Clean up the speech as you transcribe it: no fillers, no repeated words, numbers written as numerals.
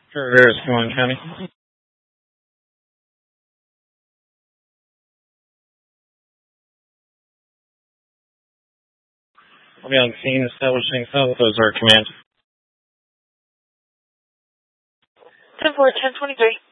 Sure, Harris, County County. I'll be on scene establishing South Ozark Command. 10-4, 10-23.